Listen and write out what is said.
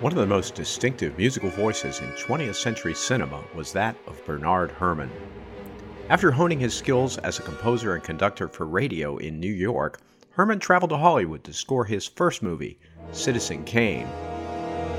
One of the most distinctive musical voices in 20th century cinema was that of Bernard Herrmann. After honing his skills as a composer and conductor for radio in New York, Herrmann traveled to Hollywood to score his first movie, Citizen Kane,